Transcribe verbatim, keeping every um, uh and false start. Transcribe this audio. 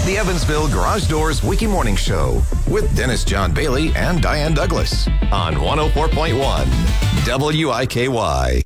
The Evansville Garage Doors Wiki Morning Show with Dennis John Bailey and Diane Douglas on one oh four point one W I K Y.